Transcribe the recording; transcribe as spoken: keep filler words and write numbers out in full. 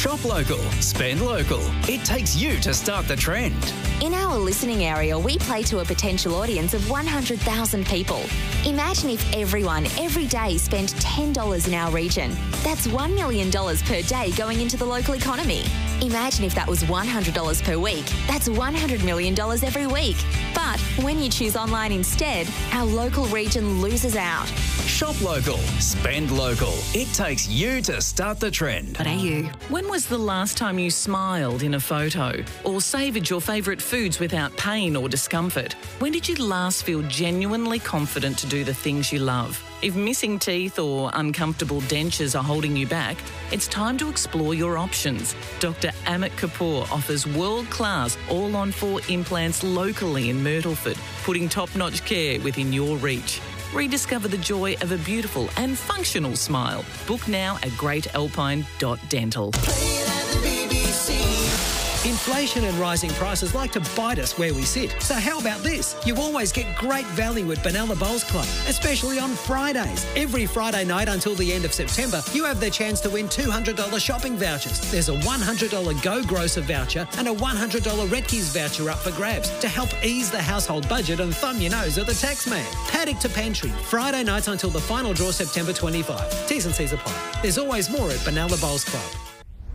Shop local, spend local. It takes you to start the trend. In our listening area, we play to a potential audience of one hundred thousand people. Imagine if everyone, every day, spent ten dollars in our region. That's one million dollars per day going into the local economy. Imagine if that was one hundred dollars per week. That's one hundred million dollars every week. But when you choose online instead, our local region loses out. Shop local, spend local. It takes you to start the trend. What are you? When was the last time you smiled in a photo or savoured your favourite foods without pain or discomfort? When did you last feel genuinely confident to do the things you love? If missing teeth or uncomfortable dentures are holding you back, it's time to explore your options. Doctor Amit Kapoor offers world-class all-on-four implants locally in Myrtleford, putting top-notch care within your reach. Rediscover the joy of a beautiful and functional smile. Book now at great alpine dot dental. Inflation and rising prices like to bite us where we sit. So how about this? You always get great value at Benalla Bowls Club, especially on Fridays. Every Friday night until the end of September, you have the chance to win two hundred dollars shopping vouchers. There's a one hundred dollars Go Grocer voucher and a one hundred dollars Redkeys voucher up for grabs to help ease the household budget and thumb your nose at the tax man. Paddock to Pantry, Friday nights until the final draw September twenty-fifth. T's and C's apply. There's always more at Benalla Bowls Club.